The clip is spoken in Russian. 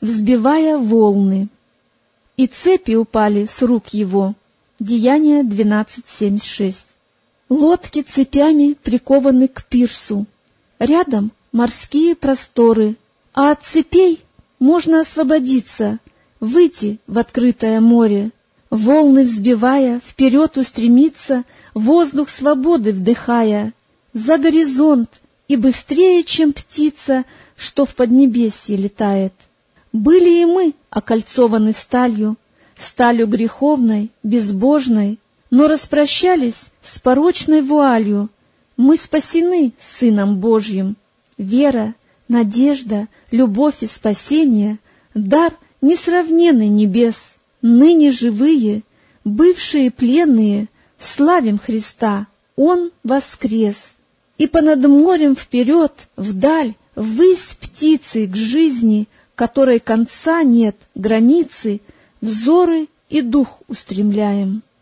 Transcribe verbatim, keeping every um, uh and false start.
взбивая волны. И цепи упали с рук его. Деяния двенадцать семьдесят шесть. Лодки цепями прикованы к пирсу. Рядом морские просторы, а от цепей можно освободиться, выйти в открытое море. Волны взбивая, вперед устремиться, воздух свободы вдыхая, за горизонт и быстрее, чем птица, что в поднебесье летает. Были и мы окольцованы сталью, сталью греховной, безбожной, но распрощались с порочной вуалью. Мы спасены Сыном Божьим. Вера, надежда, любовь и спасение — дар несравненный небес. Ныне живые, бывшие пленные, славим Христа, Он воскрес. И понад морем вперед, вдаль, ввысь птицы к жизни, которой конца нет, границы, взоры и дух устремляем.